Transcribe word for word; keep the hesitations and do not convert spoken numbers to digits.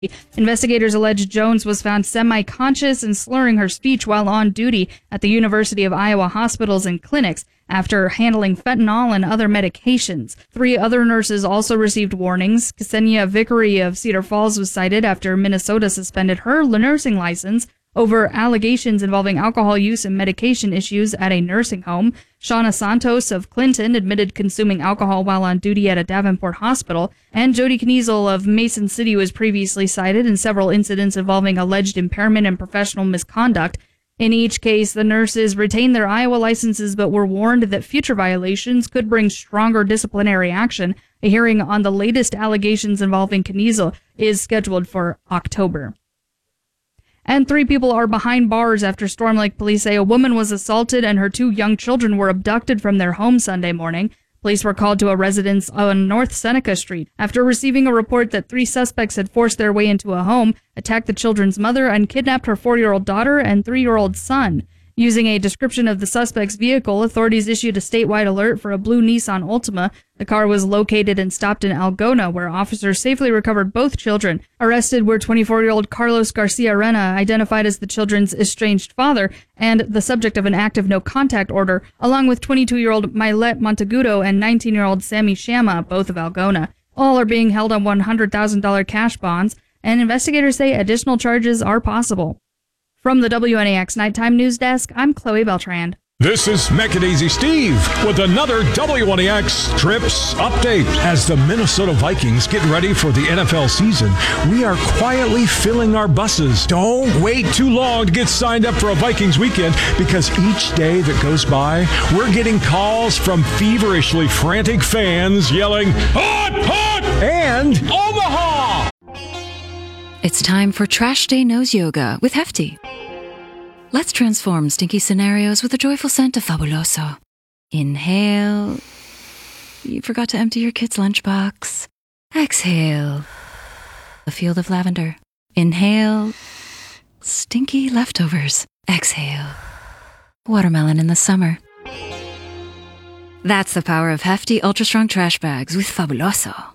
Investigators allege Jones was found semi-conscious and slurring her speech while on duty at the University of Iowa hospitals and clinics after handling fentanyl and other medications. Three other nurses also received warnings. Ksenia Vickery of Cedar Falls was cited after Minnesota suspended her nursing license over allegations involving alcohol use and medication issues at a nursing home. Shauna Santos of Clinton admitted consuming alcohol while on duty at a Davenport hospital. And Jody Kniesel of Mason City was previously cited in several incidents involving alleged impairment and professional misconduct. In each case, the nurses retained their Iowa licenses but were warned that future violations could bring stronger disciplinary action. A hearing on the latest allegations involving Kniesel is scheduled for October. And three people are behind bars after Storm Lake police say a woman was assaulted and her two young children were abducted from their home Sunday morning. Police were called to a residence on North Seneca Street after receiving a report that three suspects had forced their way into a home, attacked the children's mother, and kidnapped her four-year-old daughter and three-year-old son. Using a description of the suspect's vehicle, authorities issued a statewide alert for a blue Nissan Altima. The car was located and stopped in Algona, where officers safely recovered both children. Arrested were twenty-four-year-old Carlos Garcia Arena, identified as the children's estranged father and the subject of an active no-contact order, along with twenty-two-year-old Milet Montegudo and nineteen-year-old Sammy Shama, both of Algona. All are being held on one hundred thousand dollars cash bonds, and investigators say additional charges are possible. From the W N A X Nighttime News Desk, I'm Chloe Beltran. This is Mechadaisy Steve with another W N A X Trips update. As the Minnesota Vikings get ready for the N F L season, we are quietly filling our buses. Don't wait too long to get signed up for a Vikings weekend, because each day that goes by, we're getting calls from feverishly frantic fans yelling, "Hot, hot!" and "Omaha!" It's time for Trash Day Nose Yoga with Hefty. Let's transform stinky scenarios with a joyful scent of Fabuloso. Inhale. You forgot to empty your kid's lunchbox. Exhale. A field of lavender. Inhale. Stinky leftovers. Exhale. Watermelon in the summer. That's the power of Hefty Ultra Strong Trash Bags with Fabuloso.